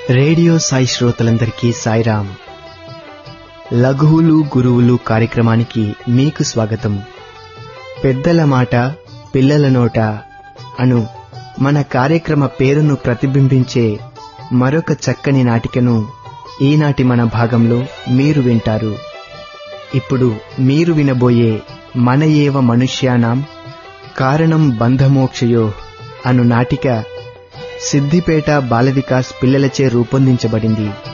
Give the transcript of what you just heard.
Radio Sai శ్రోతలందరికీ సాయిరాం. లఘువులు గురువులు కార్యక్రమానికి మీకు స్వాగతం. పెద్దల మాట పిల్లల నోట అను మన కార్యక్రమ పేరును ప్రతిబింబించే మరొక చక్కని నాటికను ఈనాటి మన భాగంలో మీరు వింటారు. ఇప్పుడు మీరు వినబోయే మన ఏవ మనుష్యానాం కారణం బంధమోక్షయో అను నాటిక సిద్దిపేట బాల వికాస్ పిల్లలచే రూపొందించబడింది.